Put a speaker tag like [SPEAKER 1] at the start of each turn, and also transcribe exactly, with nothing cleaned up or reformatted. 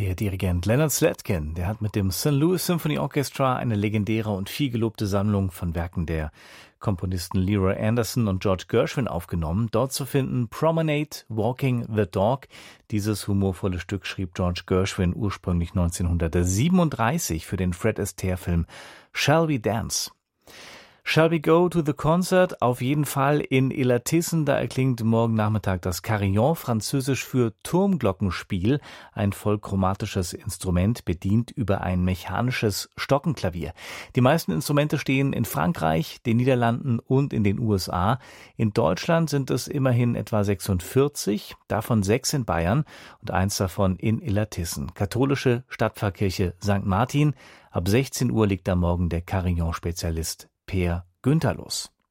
[SPEAKER 1] Der Dirigent Leonard Slatkin, der hat mit dem Saint Louis Symphony Orchestra eine legendäre und vielgelobte Sammlung von Werken der Komponisten Leroy Anderson und George Gershwin aufgenommen. Dort zu finden Promenade, Walking the Dog. Dieses humorvolle Stück schrieb George Gershwin ursprünglich neunzehnhundertsiebenunddreißig für den Fred Astaire-Film Shall We Dance? Shall we go to the concert? Auf jeden Fall in Illertissen. Da erklingt morgen Nachmittag das Carillon, französisch für Turmglockenspiel. Ein vollchromatisches Instrument, bedient über ein mechanisches Stockenklavier. Die meisten Instrumente stehen in Frankreich, den Niederlanden und in den U S A. In Deutschland sind es immerhin etwa sechsundvierzig, davon sechs in Bayern und eins davon in Illertissen. Katholische Stadtpfarrkirche Sankt Martin. Ab sechzehn Uhr legt da morgen der Carillon-Spezialist Per Günther los.